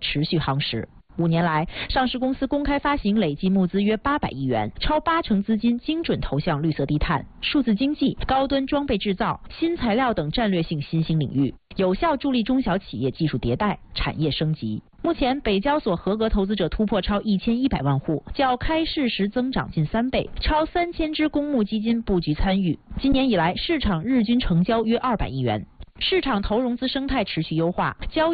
持续夯实。5年来，上市公司公开发行累计募资约800亿元，超80%资金精准投向绿色低碳、数字经济、高端装备制造、新材料等战略性新兴领域，有效助力中小企业技术迭代、产业升级。目前，北交所合格投资者突破超1100万户，较开市时增长近3倍，超3000只公募基金布局参与。今年以来，市场日均成交约200亿元，市场投融资生态持续优化，交易